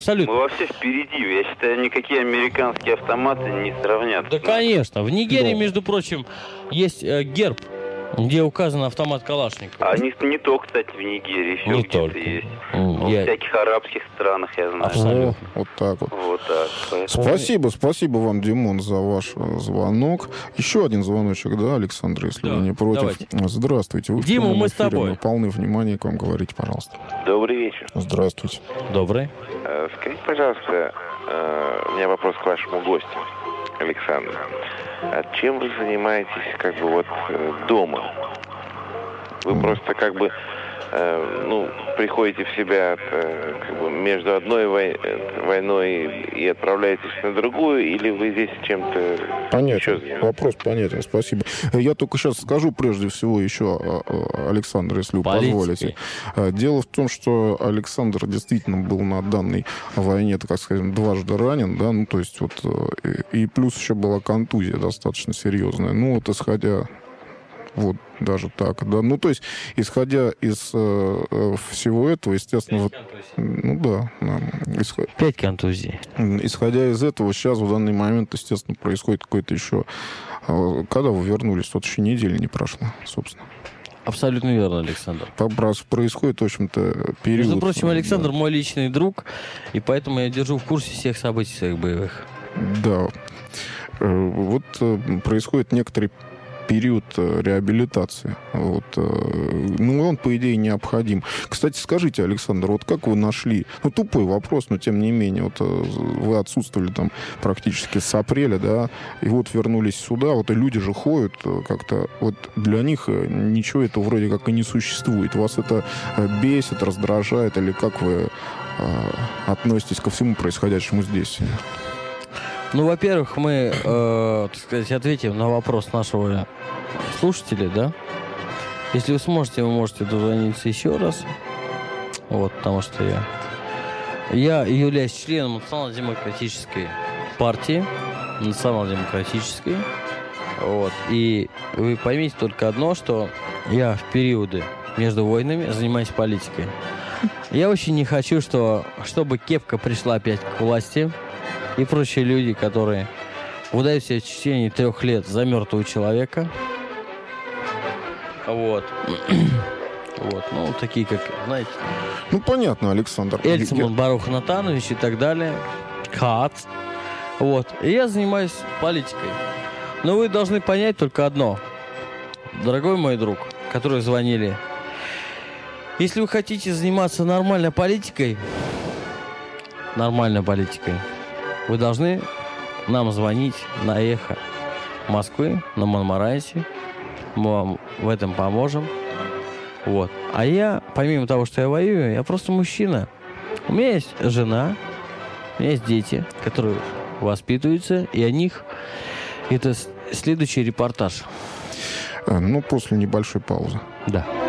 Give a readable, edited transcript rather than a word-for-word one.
Абсолютно. Мы во всех впереди. Я считаю, никакие американские автоматы не сравнятся. Да, конечно. В Нигерии, Да. между прочим, есть герб, где указан автомат Калашникова. А не только, кстати, в Нигерии, еще Не где-то только. есть. Я- В всяких арабских странах, я знаю. Абсолютно. Вот так вот. Вот так. Поэтому- Спасибо вам, Димон, за ваш звонок. Еще один звоночек, да, Александр, если Да, вы не против. давайте. Здравствуйте. Вы в Дима, прямом мы с эфире, тобой. Мы полны внимания к вам. Говорите, пожалуйста. Добрый вечер. Здравствуйте. Добрый. Скажите, пожалуйста, у меня вопрос к вашему гостю, Александру. А чем вы занимаетесь дома? Вы просто приходите в себя между одной войной и отправляетесь на другую, или вы здесь чем-то еще Понятен. занимаетесь? Вопрос понятен, спасибо. Я только сейчас скажу прежде всего еще, Александр, если вы Политики. позволите. Дело в том, что Александр действительно был на данной войне, так сказать, дважды ранен, да, то есть и плюс еще была контузия достаточно серьезная. Исходя даже так, да. То есть, исходя из всего этого, естественно, 5 контузий. исходя из этого, сейчас в данный момент, естественно, происходит какой-то еще... Когда вы вернулись? Еще недели не прошло, собственно. Абсолютно верно, Александр. Происходит, в общем-то, период... Между прочим, Александр мой личный друг, и поэтому я держу в курсе всех событий своих боевых. Да. Происходит некоторый период реабилитации. Он, по идее, необходим. Кстати, скажите, Александр, как вы нашли... Тупой вопрос, но тем не менее. Вы отсутствовали там практически с апреля, да, и вернулись сюда. И люди же ходят как-то... Для них ничего этого вроде как и не существует. Вас это бесит, раздражает? Или как вы относитесь ко всему происходящему здесь? Во-первых, мы, так сказать, ответим на вопрос нашего слушателя, да? Если вы сможете, вы можете дозвониться еще раз. Потому что я являюсь членом национал-демократической партии. Национал-демократической. И вы поймите только одно, что я в периоды между войнами занимаюсь политикой. Я очень не хочу, чтобы кепка пришла опять к власти. И прочие люди, которые выдают себя в течение 3 лет за мертвого человека. Такие, как, знаете... Понятно, Александр. Эльцман Барух Натанович и так далее. Кац. И я занимаюсь политикой. Но вы должны понять только одно. Дорогой мой друг, которые звонили. Если вы хотите заниматься нормальной политикой, вы должны нам звонить на эхо Москвы, на Монмаранси. Мы вам в этом поможем. А я, помимо того, что я воюю, я просто мужчина. У меня есть жена, у меня есть дети, которые воспитываются, и о них это следующий репортаж. После небольшой паузы. Да.